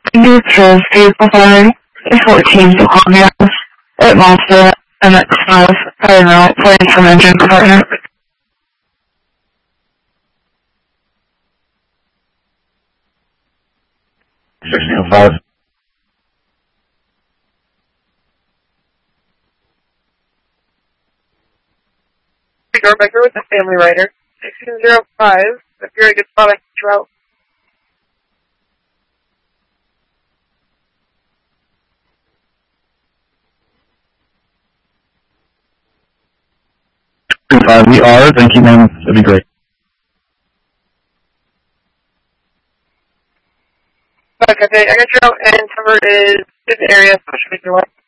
Neutral vehicle fire, 14 to Columbia, at Mazda, MX5, I don't know, playing from engine compartment. Five. Becker with the Family Rider, 1605, a very good product route. We are, thank you, ma'am. That'd be great. Okay, I got you out, and cover is in the area, so should be your one.